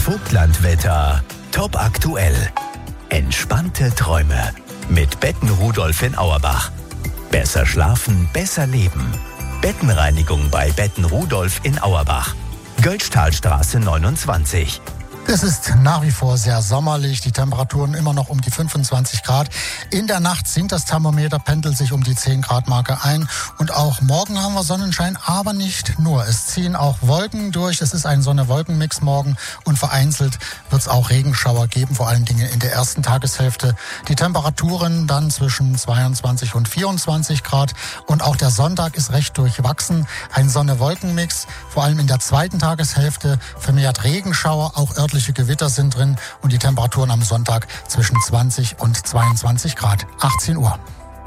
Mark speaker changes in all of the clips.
Speaker 1: Vogtlandwetter. Top aktuell. Entspannte Träume. Mit Betten Rudolf in Auerbach. Besser schlafen, besser leben. Bettenreinigung bei Betten Rudolf in Auerbach. Götztalstraße 29.
Speaker 2: Es ist nach wie vor sehr sommerlich, die Temperaturen immer noch um die 25 Grad. In der Nacht sinkt das Thermometer, pendelt sich um die 10 Grad Marke ein. Und auch morgen haben wir Sonnenschein, aber nicht nur. Es ziehen auch Wolken durch. Es ist ein Sonne-Wolken-Mix morgen und vereinzelt wird es auch Regenschauer geben, vor allen Dingen in der ersten Tageshälfte. Die Temperaturen dann zwischen 22 und 24 Grad. Und auch der Sonntag ist recht durchwachsen. Ein Sonne-Wolken-Mix, vor allem in der zweiten Tageshälfte vermehrt Regenschauer, auch örtliche Gewitter sind drin und die Temperaturen am Sonntag zwischen 20 und 22 Grad. 18 Uhr.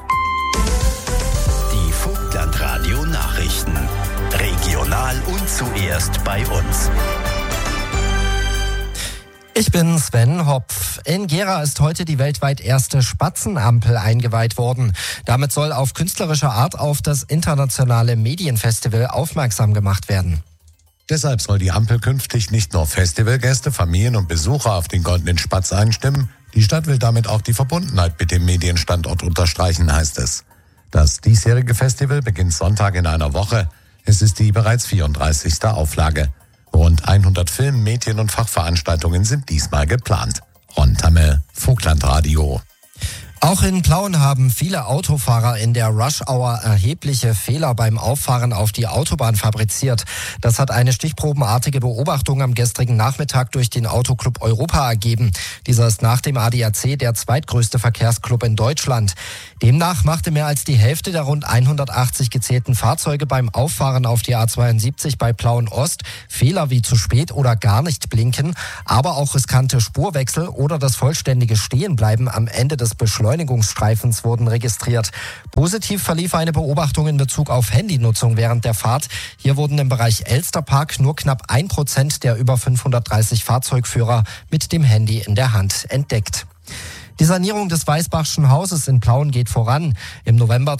Speaker 1: Die Vogtlandradio Nachrichten. Regional und zuerst bei uns.
Speaker 3: Ich bin Sven Hopf. In Gera ist heute die weltweit erste Spatzenampel eingeweiht worden. Damit soll auf künstlerische Art auf das internationale Medienfestival aufmerksam gemacht werden.
Speaker 4: Deshalb soll die Ampel künftig nicht nur Festivalgäste, Familien und Besucher auf den Goldenen Spatz einstimmen. Die Stadt will damit auch die Verbundenheit mit dem Medienstandort unterstreichen, heißt es. Das diesjährige Festival beginnt Sonntag in einer Woche. Es ist die bereits 34. Auflage. Rund 100 Film-, Medien- und Fachveranstaltungen sind diesmal geplant. Ron Tamme, Vogtlandradio.
Speaker 3: Auch in Plauen haben viele Autofahrer in der Rush-Hour erhebliche Fehler beim Auffahren auf die Autobahn fabriziert. Das hat eine stichprobenartige Beobachtung am gestrigen Nachmittag durch den Autoclub Europa ergeben. Dieser ist nach dem ADAC der zweitgrößte Verkehrsclub in Deutschland. Demnach machte mehr als die Hälfte der rund 180 gezählten Fahrzeuge beim Auffahren auf die A72 bei Plauen Ost Fehler wie zu spät oder gar nicht blinken, aber auch riskante Spurwechsel oder das vollständige Stehenbleiben am Ende des Beschleunigungsstreifens wurden registriert. Positiv verlief eine Beobachtung in Bezug auf Handynutzung während der Fahrt. Hier wurden im Bereich Elsterpark nur knapp 1% der über 530 Fahrzeugführer mit dem Handy in der Hand entdeckt. Die Sanierung des Weißbachschen Hauses in Plauen geht voran. Im November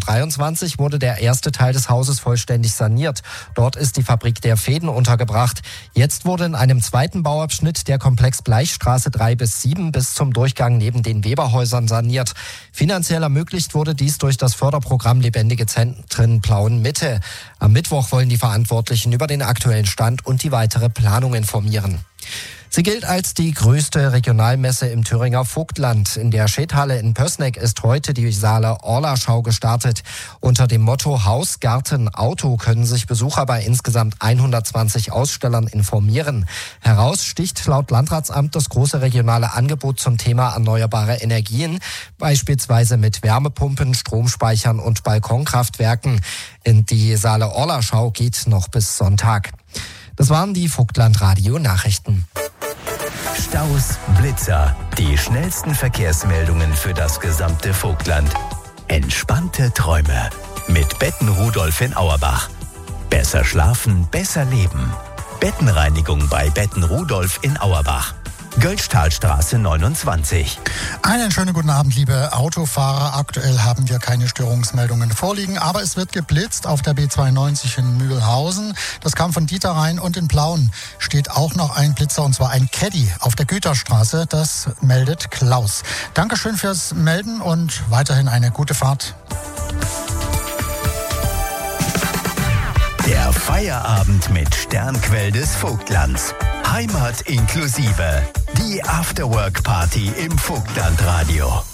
Speaker 3: 2023 wurde der erste Teil des Hauses vollständig saniert. Dort ist die Fabrik der Fäden untergebracht. Jetzt wurde in einem zweiten Bauabschnitt der Komplex Bleichstraße 3-7 bis zum Durchgang neben den Weberhäusern saniert. Finanziell ermöglicht wurde dies durch das Förderprogramm Lebendige Zentren Plauen Mitte. Am Mittwoch wollen die Verantwortlichen über den aktuellen Stand und die weitere Planung informieren. Sie gilt als die größte Regionalmesse im Thüringer Vogtland. In der Schädhalle in Pößneck ist heute die Saale Orla-Schau gestartet. Unter dem Motto Haus, Garten, Auto können sich Besucher bei insgesamt 120 Ausstellern informieren. Heraus sticht laut Landratsamt das große regionale Angebot zum Thema erneuerbare Energien, beispielsweise mit Wärmepumpen, Stromspeichern und Balkonkraftwerken. In die Saale Orla-Schau geht noch bis Sonntag. Das waren die Vogtlandradio-Nachrichten.
Speaker 1: Staus, Blitzer, die schnellsten Verkehrsmeldungen für das gesamte Vogtland. Entspannte Träume mit Betten Rudolf in Auerbach. Besser schlafen, besser leben. Bettenreinigung bei Betten Rudolf in Auerbach. Götztalstraße 29.
Speaker 2: Einen schönen guten Abend, liebe Autofahrer. Aktuell haben wir keine Störungsmeldungen vorliegen, aber es wird geblitzt auf der B92 in Mühlhausen. Das kam von Dieter rein und in Plauen steht auch noch ein Blitzer, und zwar ein Caddy auf der Güterstraße. Das meldet Klaus. Dankeschön fürs Melden und weiterhin eine gute Fahrt.
Speaker 1: Der Feierabend mit Sternquell des Vogtlands. Heimat inklusive. Die Afterwork-Party im Vogtlandradio.